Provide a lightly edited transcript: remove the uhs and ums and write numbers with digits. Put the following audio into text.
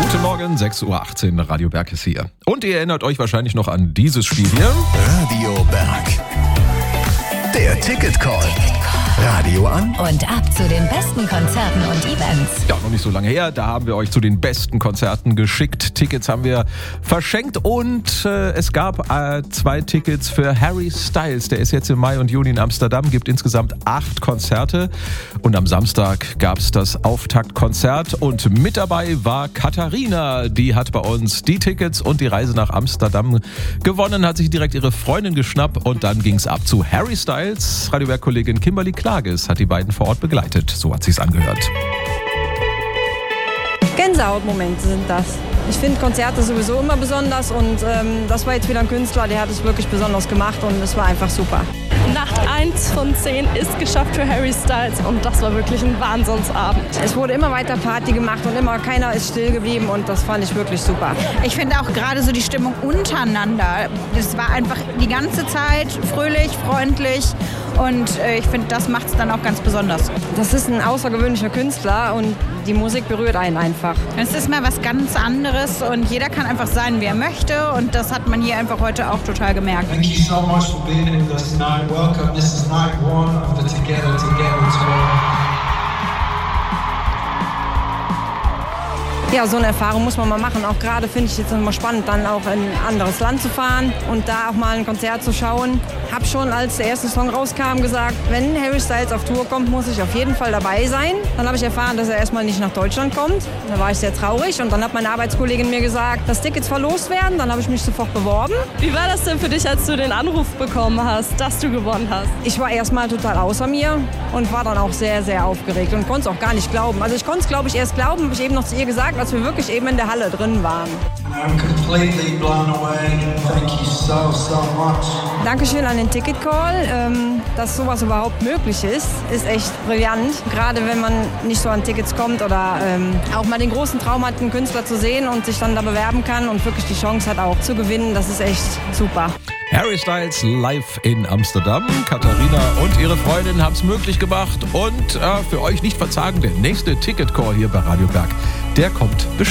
Guten Morgen, 6.18 Uhr, Radio Berg ist hier. Und ihr erinnert euch wahrscheinlich noch an dieses Spiel hier. Radio Berg. Der Ticket-Call. Radio an. Und ab zu den besten Konzerten und Events. Ja, noch nicht so lange her, da haben wir euch zu den besten Konzerten geschickt. Tickets haben wir verschenkt und es gab 2 Tickets für Harry Styles. Der ist jetzt im Mai und Juni in Amsterdam, gibt insgesamt 8 Konzerte. Und am Samstag gab es das Auftaktkonzert und mit dabei war Katharina. Die hat bei uns die Tickets und die Reise nach Amsterdam gewonnen, hat sich direkt ihre Freundin geschnappt und dann ging es ab zu Harry Styles. Radio Berg-Kollegin Kimberly Klages hat die beiden vor Ort begleitet. So hat sich's angehört. Gänsehautmomente sind das. Ich finde Konzerte sowieso immer besonders und das war jetzt wieder ein Künstler, der hat es wirklich besonders gemacht und es war einfach super. Nacht 1 von 10 ist geschafft für Harry Styles und das war wirklich ein Wahnsinnsabend. Es wurde immer weiter Party gemacht und immer keiner ist still geblieben und das fand ich wirklich super. Ich finde auch gerade so die Stimmung untereinander, das war einfach die ganze Zeit fröhlich, freundlich und ich finde, das macht es dann auch ganz besonders. Das ist ein außergewöhnlicher Künstler und die Musik berührt einen einfach. Es ist mal was ganz anderes und jeder kann einfach sein, wie er möchte und das hat man hier einfach heute auch total gemerkt. Thank you so much for being with us tonight. Welcome. This is night 1 of the Together Tour. Ja, so eine Erfahrung muss man mal machen. Auch gerade finde ich jetzt immer spannend, dann auch in ein anderes Land zu fahren und da auch mal ein Konzert zu schauen. Hab schon, als der erste Song rauskam, gesagt, wenn Harry Styles auf Tour kommt, muss ich auf jeden Fall dabei sein. Dann habe ich erfahren, dass er erstmal nicht nach Deutschland kommt. Da war ich sehr traurig und dann hat meine Arbeitskollegin mir gesagt, dass Tickets verlost werden. Dann habe ich mich sofort beworben. Wie war das denn für dich, als du den Anruf bekommen hast, dass du gewonnen hast? Ich war erstmal total außer mir und war dann auch sehr, sehr aufgeregt und konnte es auch gar nicht glauben. Also ich konnte es, glaube ich, erst glauben, habe ich eben noch zu ihr gesagt, als wir wirklich eben in der Halle drin waren. I'm completely blown away. Thank you so much. Dankeschön an den Ticket-Call. Dass sowas überhaupt möglich ist echt brillant. Gerade wenn man nicht so an Tickets kommt oder auch mal den großen Traum hat, einen Künstler zu sehen und sich dann da bewerben kann und wirklich die Chance hat auch zu gewinnen. Das ist echt super. Harry Styles live in Amsterdam. Katharina und ihre Freundin haben es möglich gemacht. Und für euch nicht verzagen, der nächste Ticket-Call hier bei Radio Berg, der kommt bestimmt.